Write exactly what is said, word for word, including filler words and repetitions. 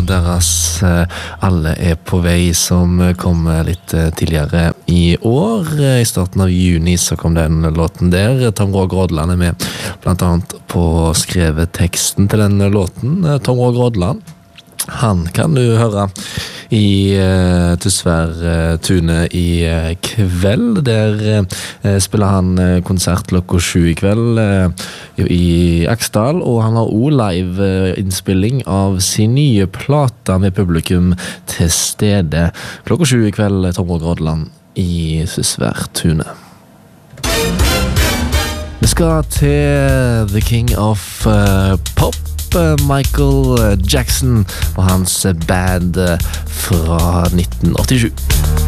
deres Alle er på vei, som kom litt tidligere i år. I starten av juni så kom den låten der. Tom Roger Odland er med, blant annet på å skrive teksten til den låten. Tom Roger Odland, han kan du høre i uh, Tysvær uh, Tune i uh, kveld. Der uh, spiller han uh, konsert klokka sju i kveld uh, i Aksdal, og han har også live uh, innspilling av sin nye plate med publikum til stede klokka sju i kveld. Tom Roger Odland i Tysvær Tune. Vi skal til The King of uh, Pop, Michael Jackson og hans band fra nitten åttisju.